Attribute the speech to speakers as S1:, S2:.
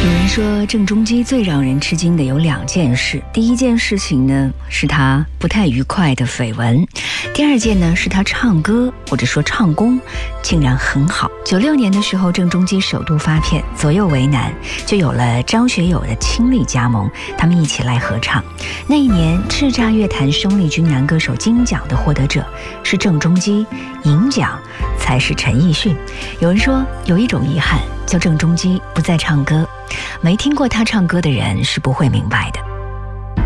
S1: 有人说郑中基最让人吃惊的有2件事，第一件事情呢是他不太愉快的绯闻，第二件呢是他唱歌或者说唱功竟然很好。96年的时候，郑中基首度发片《左右为难》，就有了张学友的倾力加盟，他们一起来合唱。那一年叱咤乐坛生力军男歌手金奖的获得者是郑中基，银奖才是陈奕迅。有人说有一种遗憾，叫郑中基不再唱歌，没听过他唱歌的人是不会明白的。